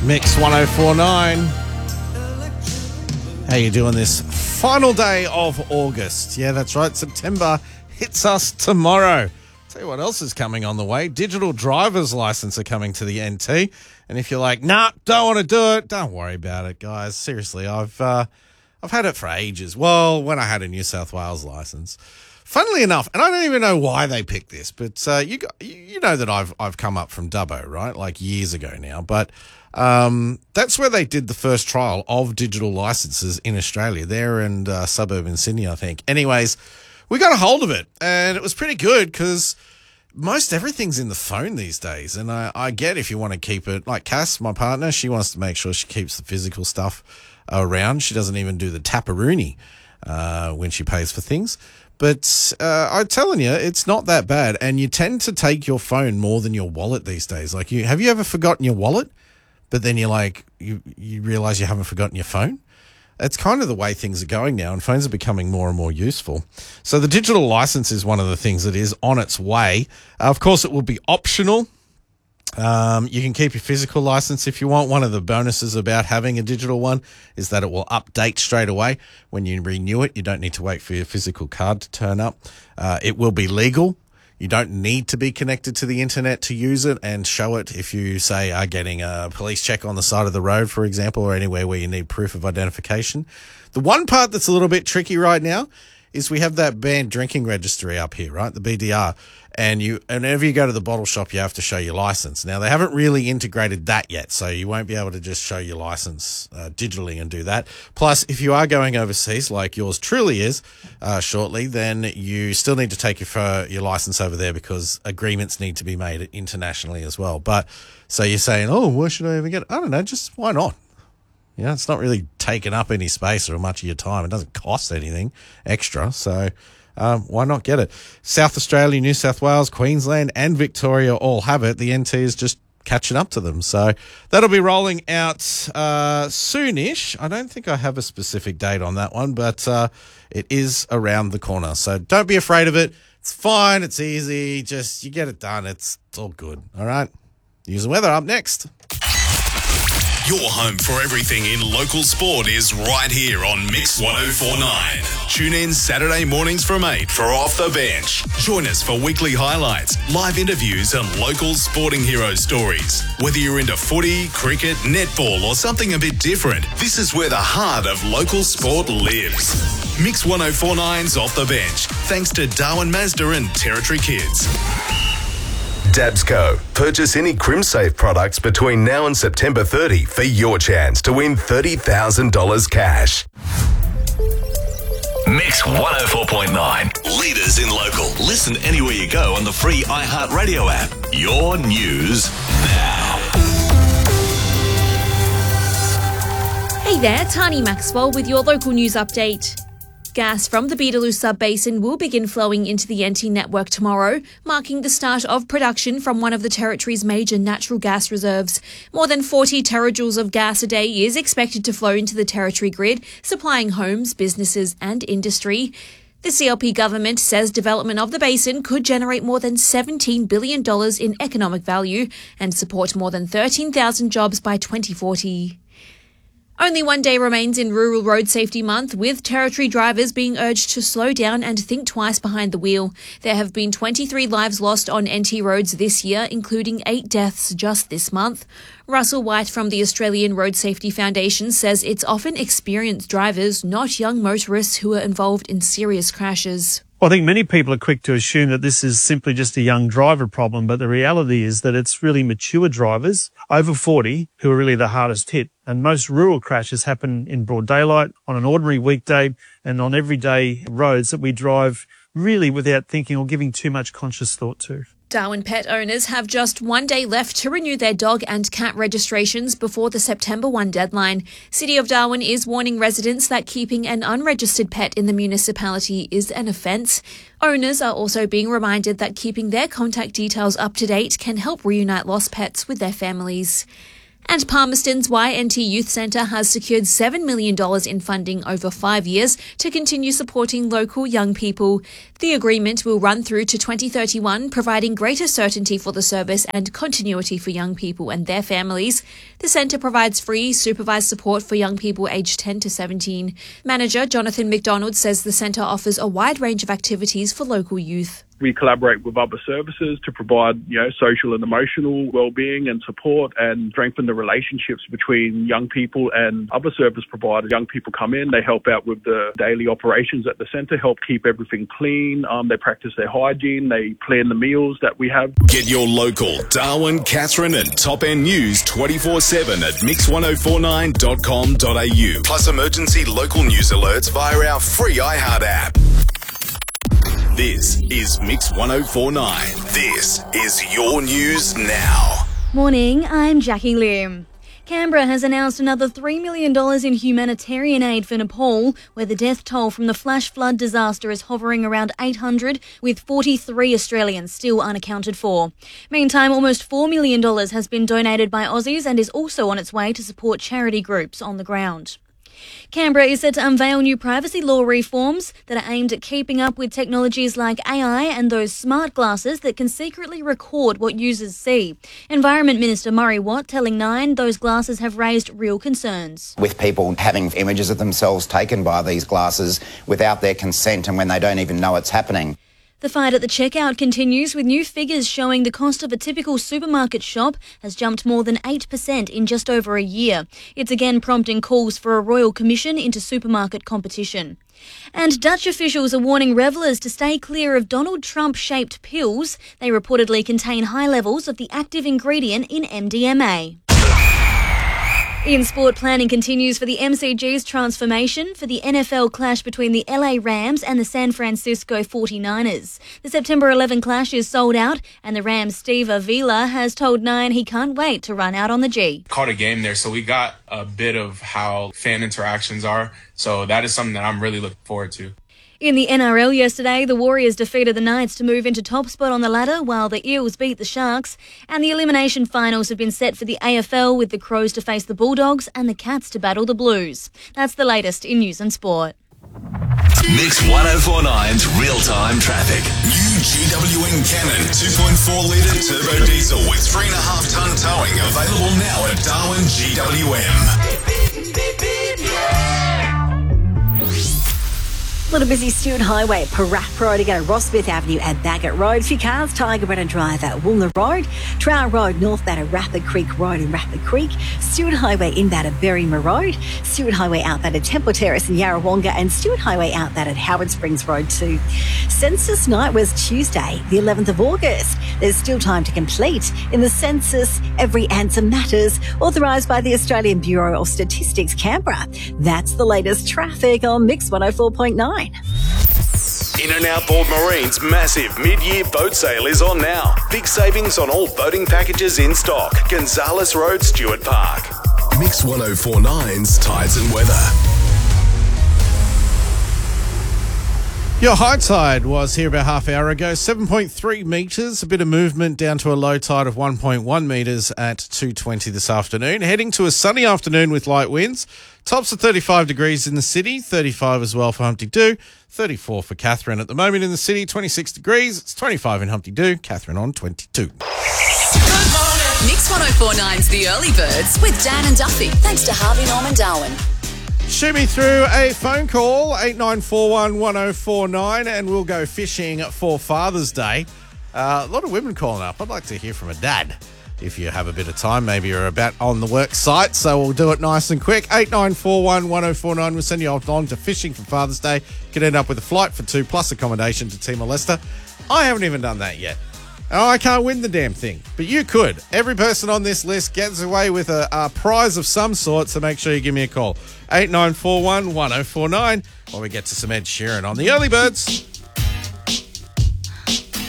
Mix 1049. How you doing this final day of August? Yeah, that's right. September hits us tomorrow. Tell you what else is coming on the way. Digital driver's license are coming to the NT. And if you're like, nah, don't want to do it, don't worry about it, guys. Seriously, I've had it for ages. Well, when I had a New South Wales license. Funnily enough, and I don't even know why they picked this, but you know that I've come up from Dubbo, right? Like years ago now. But that's where they did the first trial of digital licenses in Australia. They're in suburban Sydney, I think. Anyways, we got a hold of it, and it was pretty good because most everything's in the phone these days. And I get if you want to keep it, like Cass, my partner, she wants to make sure she keeps the physical stuff around. She doesn't even do the taparoony when she pays for things. But I'm telling you, it's not that bad. And you tend to take your phone more than your wallet these days. Like, have you ever forgotten your wallet? But then you're like, you realize you haven't forgotten your phone? It's kind of the way things are going now, and phones are becoming more and more useful. So the digital license is one of the things that is on its way. Of course, it will be optional. You can keep your physical license if you want. One of the bonuses about having a digital one is that it will update straight away when you renew it. You don't need to wait for your physical card to turn up. It will be legal. You don't need to be connected to the internet to use it and show it if you, say, are getting a police check on the side of the road, for example, or anywhere where you need proof of identification. The one part that's a little bit tricky right now is we have that banned drinking registry up here, right? The BDR. And whenever you go to the bottle shop, you have to show your license. Now, they haven't really integrated that yet, so you won't be able to just show your license digitally and do that. Plus, if you are going overseas, like yours truly is, shortly, then you still need to take your license over there because agreements need to be made internationally as well. But so you're saying, oh, why should I even get it? I don't know, just why not? You know, it's not really taking up any space or much of your time. It doesn't cost anything extra, so why not get it? South Australia, New South Wales, Queensland and Victoria all have it. The NT is just catching up to them. So that'll be rolling out soonish. I don't think I have a specific date on that one, but it is around the corner. So don't be afraid of it. It's fine. It's easy. Just you get it done. It's all good. All right. News and weather up next. Your home for everything in local sport is right here on Mix 1049. Tune in Saturday mornings from 8 for Off the Bench. Join us for weekly highlights, live interviews and local sporting hero stories. Whether you're into footy, cricket, netball or something a bit different, this is where the heart of local sport lives. Mix 1049's Off the Bench, thanks to Darwin Mazda and Territory Kids. Dabsco. Purchase any CrimSafe products between now and September 30 for your chance to win $30,000 cash. Mix 104.9. Leaders in local. Listen anywhere you go on the free iHeartRadio app. Your news now. Hey there, Tani Maxwell with your local news update. Gas from the Beetaloo Sub-Basin will begin flowing into the NT network tomorrow, marking the start of production from one of the Territory's major natural gas reserves. More than 40 terajoules of gas a day is expected to flow into the Territory grid, supplying homes, businesses and industry. The CLP government says development of the basin could generate more than $17 billion in economic value and support more than 13,000 jobs by 2040. Only one day remains in Rural Road Safety Month, with Territory drivers being urged to slow down and think twice behind the wheel. There have been 23 lives lost on NT roads this year, including 8 deaths just this month. Russell White from the Australian Road Safety Foundation says it's often experienced drivers, not young motorists, who are involved in serious crashes. I think many people are quick to assume that this is simply just a young driver problem, but the reality is that it's really mature drivers over 40 who are really the hardest hit. And most rural crashes happen in broad daylight, on an ordinary weekday, and on everyday roads that we drive really without thinking or giving too much conscious thought to. Darwin pet owners have just one day left to renew their dog and cat registrations before the September 1 deadline. City of Darwin is warning residents that keeping an unregistered pet in the municipality is an offence. Owners are also being reminded that keeping their contact details up to date can help reunite lost pets with their families. And Palmerston's YNT Youth Centre has secured $7 million in funding over 5 years to continue supporting local young people. The agreement will run through to 2031, providing greater certainty for the service and continuity for young people and their families. The centre provides free, supervised support for young people aged 10 to 17. Manager Jonathan McDonald says the centre offers a wide range of activities for local youth. We collaborate with other services to provide, social and emotional well-being and support and strengthen the relationships between young people and other service providers. Young people come in, they help out with the daily operations at the centre, help keep everything clean. They practice their hygiene, they plan the meals that we have. Get your local Darwin, Katherine and Top End news 24/7 at mix1049.com.au. Plus emergency local news alerts via our free iHeart app. This is Mix 1049. This is your news now. Morning, I'm Jackie Lim. Canberra has announced another $3 million in humanitarian aid for Nepal, where the death toll from the flash flood disaster is hovering around 800, with 43 Australians still unaccounted for. Meantime, almost $4 million has been donated by Aussies and is also on its way to support charity groups on the ground. Canberra is set to unveil new privacy law reforms that are aimed at keeping up with technologies like AI and those smart glasses that can secretly record what users see. Environment Minister Murray Watt telling Nine those glasses have raised real concerns. With people having images of themselves taken by these glasses without their consent and when they don't even know it's happening. The fight at the checkout continues, with new figures showing the cost of a typical supermarket shop has jumped more than 8% in just over a year. It's again prompting calls for a royal commission into supermarket competition. And Dutch officials are warning revellers to stay clear of Donald Trump-shaped pills. They reportedly contain high levels of the active ingredient in MDMA. In sport, planning continues for the MCG's transformation for the NFL clash between the LA Rams and the San Francisco 49ers. The September 11 clash is sold out, and the Rams' Steve Avila has told Nine he can't wait to run out on the G. Caught a game there, so we got a bit of how fan interactions are. So that is something that I'm really looking forward to. In the NRL yesterday, the Warriors defeated the Knights to move into top spot on the ladder, while the Eels beat the Sharks. And the elimination finals have been set for the AFL, with the Crows to face the Bulldogs and the Cats to battle the Blues. That's the latest in news and sport. Mix 1049's real-time traffic. New GWM Cannon 2.4-litre turbo diesel with 3.5-tonne towing available now at Darwin GWM. A little busy Stewart Highway, Parap Road to go to Rossmith Avenue at Bagot Road. A few cars, Tiger Brennan Drive at Woolner Road, Trower Road northbound at Rapid Creek Road in Rapid Creek, Stewart Highway inbound at Berryma Road, Stewart Highway outbound at Temple Terrace in Yarrawonga, and Stewart Highway outbound at Howard Springs Road too. Census night was Tuesday, the 11th of August. There's still time to complete. In the census, every answer matters, authorised by the Australian Bureau of Statistics, Canberra. That's the latest traffic on Mix 104.9. In and Outboard Marine's massive mid-year boat sale is on now. Big savings on all boating packages in stock. Gonzales Road, Stewart Park. Mix 1049's Tides and Weather. Your high tide was here about half hour ago, 7.3 metres, a bit of movement down to a low tide of 1.1 metres at 2:20 this afternoon. Heading to a sunny afternoon with light winds. Tops of 35 degrees in the city, 35 as well for Humpty Doo, 34 for Katherine at the moment in the city, 26 degrees, it's 25 in Humpty Doo, Katherine on 22. Good morning. Mix 1049's The Early Birds with Dan and Duffy, thanks to Harvey Norman Darwin. Shoot me through a phone call, 8941 1049, and we'll go fishing for Father's Day. A lot of women calling up. I'd like to hear from a dad. If you have a bit of time, maybe you're about on the work site, so we'll do it nice and quick. 8941 1049, we'll send you on to fishing for Father's Day. Could end up with a flight for two plus accommodation to Timor-Leste. I haven't even done that yet. Oh, I can't win the damn thing, but you could. Every person on this list gets away with a prize of some sort, so make sure you give me a call. 8941 1049, or we get to some Ed Sheeran on the Early Birds.